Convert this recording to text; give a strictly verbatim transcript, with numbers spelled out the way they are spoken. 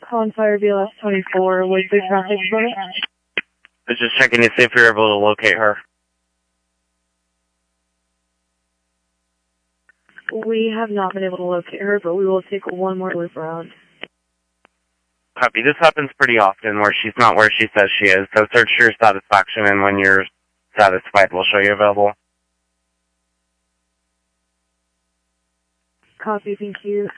Calling Fire B L S twenty-four, wait for traffic for it. I was just checking to see if you're able to locate her. We have not been able to locate her, but we will take one more loop around. Copy. This happens pretty often where she's not where she says she is, so search your satisfaction, and when you're satisfied, we'll show you available. Copy, thank you.